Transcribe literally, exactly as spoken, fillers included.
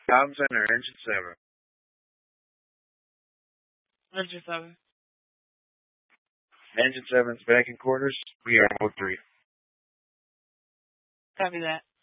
Com Center, Engine seven. Engine seven. Engine seven's back in quarters. We are mode three. Copy that.